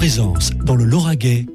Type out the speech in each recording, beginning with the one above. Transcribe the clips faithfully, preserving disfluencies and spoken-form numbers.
présence dans le Lauragais,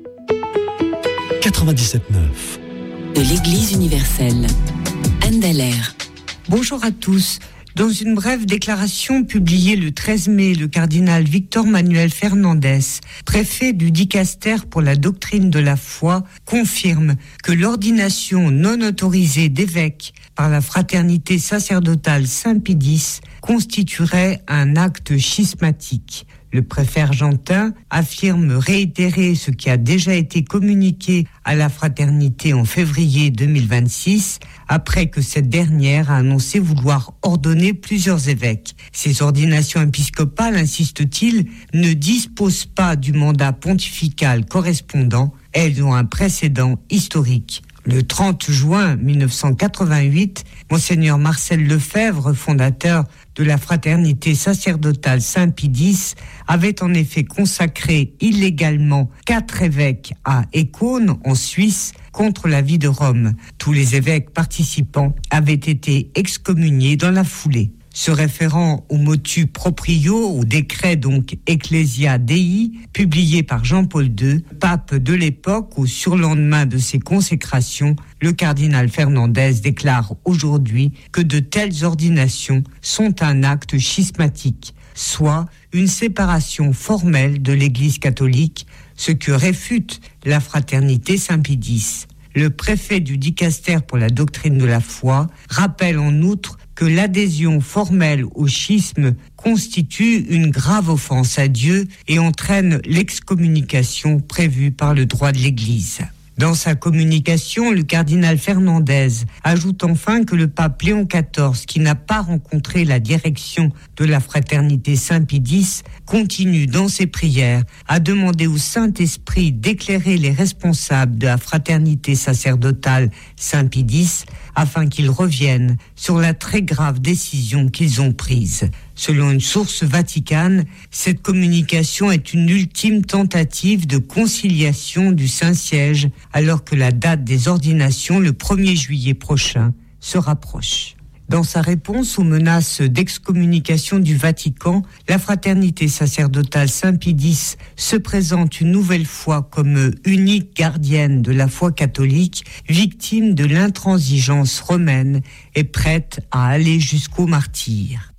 quatre-vingt-dix-sept neuf. De l'Église universelle, Anne Dallaire. Bonjour à tous. Dans une brève déclaration publiée le treize mai, le cardinal Victor Manuel Fernandez, préfet du dicaster pour la doctrine de la foi, confirme que l'ordination non autorisée d'évêque par la fraternité sacerdotale Saint-Pie X constituerait un acte schismatique. Le préfet argentin affirme réitérer ce qui a déjà été communiqué à la fraternité en février deux mille vingt-six, après que cette dernière a annoncé vouloir ordonner plusieurs évêques. Ces ordinations épiscopales, insiste-t-il, ne disposent pas du mandat pontifical correspondant. Elles ont un précédent historique. Le trente juin mille neuf cent quatre-vingt-huit, Monseigneur Marcel Lefebvre, fondateur de la fraternité sacerdotale Saint-Pie X, avait en effet consacré illégalement quatre évêques à Écône, en Suisse, contre l'avis de Rome. Tous les évêques participants avaient été excommuniés dans la foulée. Se référant au motu proprio, au décret donc Ecclesia Dei, publié par Jean-Paul deux, pape de l'époque, au surlendemain de ses consécrations, le cardinal Fernandez déclare aujourd'hui que de telles ordinations sont un acte schismatique, soit une séparation formelle de l'Église catholique, ce que réfute la fraternité Saint-Pie X. Le préfet du dicaster pour la doctrine de la foi rappelle en outre que l'adhésion formelle au schisme constitue une grave offense à Dieu et entraîne l'excommunication prévue par le droit de l'Église. Dans sa communication, le cardinal Fernandez ajoute enfin que le pape Léon quatorze, qui n'a pas rencontré la direction de la fraternité Saint-Pie X, continue dans ses prières à demander au Saint-Esprit d'éclairer les responsables de la fraternité sacerdotale Saint-Pie X afin qu'ils reviennent sur la très grave décision qu'ils ont prise. Selon une source vaticane, cette communication est une ultime tentative de conciliation du Saint-Siège alors que la date des ordinations, le premier juillet prochain, se rapproche. Dans sa réponse aux menaces d'excommunication du Vatican, la fraternité sacerdotale Saint-Pie X se présente une nouvelle fois comme unique gardienne de la foi catholique, victime de l'intransigeance romaine et prête à aller jusqu'au martyre.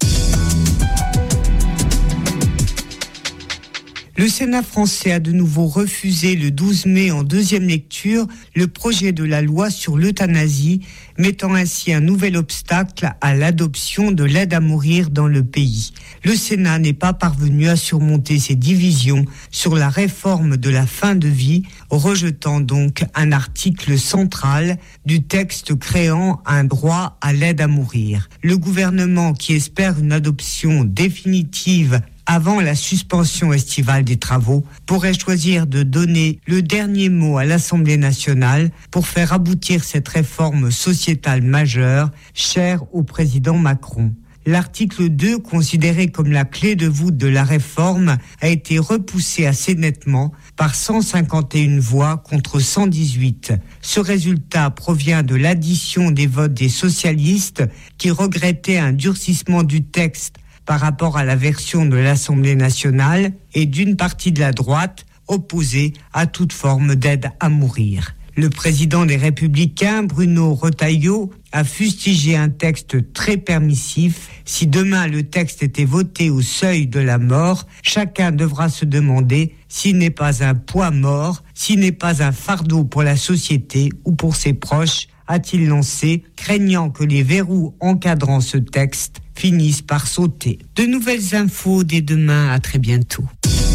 Le Sénat français a de nouveau refusé le douze mai en deuxième lecture le projet de la loi sur l'euthanasie, mettant ainsi un nouvel obstacle à l'adoption de l'aide à mourir dans le pays. Le Sénat n'est pas parvenu à surmonter ses divisions sur la réforme de la fin de vie, rejetant donc un article central du texte créant un droit à l'aide à mourir. Le gouvernement, qui espère une adoption définitive avant la suspension estivale des travaux, pourrait choisir de donner le dernier mot à l'Assemblée nationale pour faire aboutir cette réforme sociétale majeure, chère au président Macron. L'article deux, considéré comme la clé de voûte de la réforme, a été repoussé assez nettement par cent cinquante et une voix contre cent dix-huit. Ce résultat provient de l'addition des votes des socialistes qui regrettaient un durcissement du texte par rapport à la version de l'Assemblée nationale et d'une partie de la droite opposée à toute forme d'aide à mourir. Le président des Républicains, Bruno Retailleau, a fustigé un texte très permissif. Si demain le texte était voté au seuil de la mort, chacun devra se demander s'il n'est pas un poids mort, s'il n'est pas un fardeau pour la société ou pour ses proches, a-t-il lancé, craignant que les verrous encadrant ce texte finissent par sauter. De nouvelles infos dès demain, à très bientôt.